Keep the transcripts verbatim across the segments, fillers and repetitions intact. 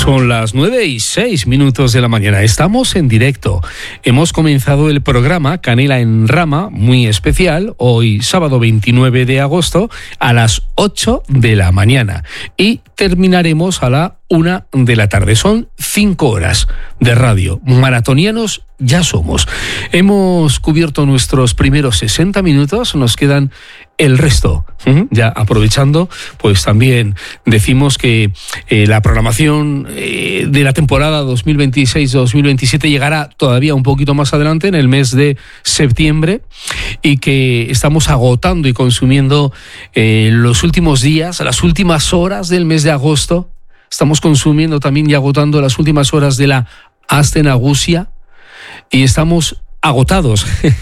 Son las nueve y seis minutos de la mañana. Estamos en directo. Hemos comenzado el programa Canela en Rama, muy especial, hoy sábado veintinueve de agosto a las ocho de la mañana. Y terminaremos a la una de la tarde. Son cinco horas de radio. Maratonianos ya somos. Hemos cubierto nuestros primeros sesenta minutos, nos quedan el resto. Ya aprovechando, pues también decimos que eh, la programación eh, de la temporada dos mil veintiséis dos mil veintisiete llegará todavía un poquito más adelante, en el mes de septiembre, y que estamos agotando y consumiendo eh, los últimos días, las últimas horas del mes de agosto. Estamos consumiendo también y agotando las últimas horas de la Aste Nagusia y estamos agotados,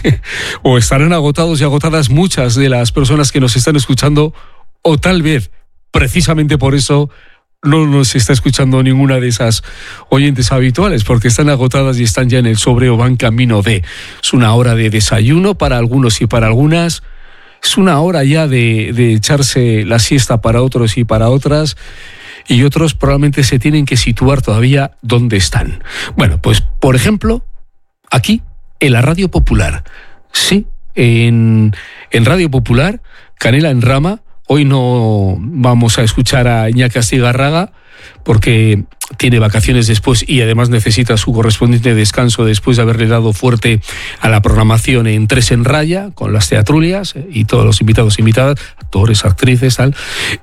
o estarán agotados y agotadas muchas de las personas que nos están escuchando, o tal vez, precisamente por eso, no nos está escuchando ninguna de esas oyentes habituales, porque están agotadas y están ya en el sobre o van camino de. Es una hora de desayuno para algunos y para algunas, es una hora ya de, de echarse la siesta para otros y para otras, y otros probablemente se tienen que situar todavía donde están. Bueno, pues, por ejemplo, aquí, en la Radio Popular. Sí, en, en Radio Popular, Canela en Rama. Hoy no vamos a escuchar a Iñaki Astigarraga porque tiene vacaciones después y además necesita su correspondiente descanso después de haberle dado fuerte a la programación en Tres en Raya, con las teatrulias y todos los invitados e invitadas, actores, actrices, tal.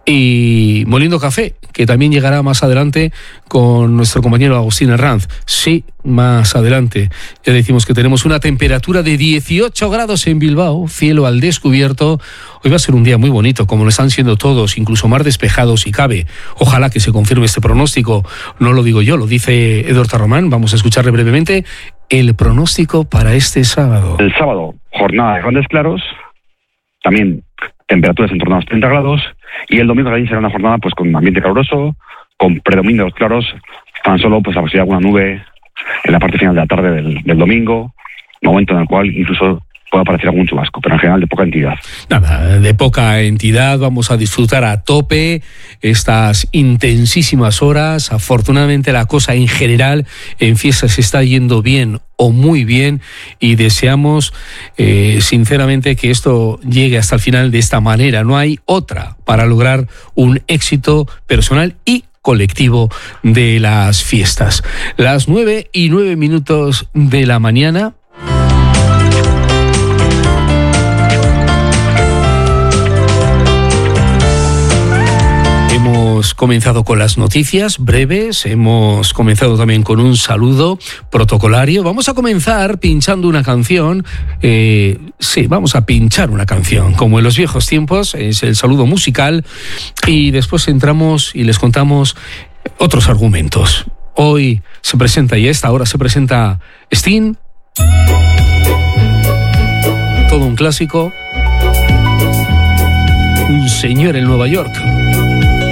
Y Moliendo Café, que también llegará más adelante con nuestro compañero Agustín Herranz. Sí, más adelante. Ya decimos que tenemos una temperatura de dieciocho grados en Bilbao, cielo al descubierto. Hoy va a ser un día muy bonito, como lo están siendo todos, incluso más despejados si cabe. Ojalá que se confirme este pronóstico. No lo digo yo, lo dice Eduardo Román. Vamos a escucharle brevemente el pronóstico para este sábado. El sábado, jornada de grandes claros, también temperaturas en torno a los treinta grados, y el domingo también será una jornada pues con ambiente caluroso, con predominio de los claros, tan solo pues la posibilidad de alguna nube en la parte final de la tarde del, del domingo, momento en el cual incluso puede aparecer algún chubasco, pero en general de poca entidad. Nada, de poca entidad. Vamos a disfrutar a tope estas intensísimas horas. Afortunadamente la cosa en general en fiestas se está yendo bien o muy bien, y deseamos eh, sinceramente que esto llegue hasta el final de esta manera. No hay otra para lograr un éxito personal y colectivo de las fiestas. Las nueve y nueve minutos de la mañana. Hemos comenzado con las noticias breves, hemos comenzado también con un saludo protocolario. Vamos a comenzar pinchando una canción. Eh, sí, vamos a pinchar una canción, como en los viejos tiempos, es el saludo musical, y después entramos y les contamos otros argumentos. Hoy se presenta, y a esta hora se presenta Sting, todo un clásico, un señor en Nueva York.